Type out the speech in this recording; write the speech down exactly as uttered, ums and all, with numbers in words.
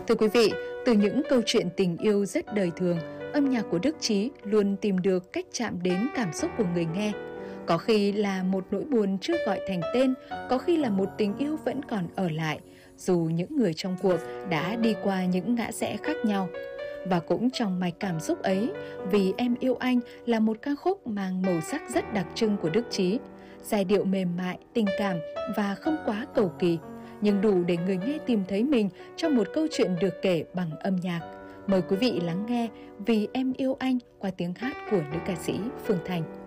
Thưa quý vị, từ những câu chuyện tình yêu rất đời thường, âm nhạc của Đức Chí luôn tìm được cách chạm đến cảm xúc của người nghe. Có khi là một nỗi buồn chưa gọi thành tên, có khi là một tình yêu vẫn còn ở lại, dù những người trong cuộc đã đi qua những ngã rẽ khác nhau. Và cũng trong mạch cảm xúc ấy, Vì Em Yêu Anh là một ca khúc mang màu sắc rất đặc trưng của Đức Chí. Giai điệu mềm mại, tình cảm và không quá cầu kỳ, nhưng đủ để người nghe tìm thấy mình trong một câu chuyện được kể bằng âm nhạc. Mời quý vị lắng nghe Vì Em Yêu Anh qua tiếng hát của nữ ca sĩ Phương Thanh.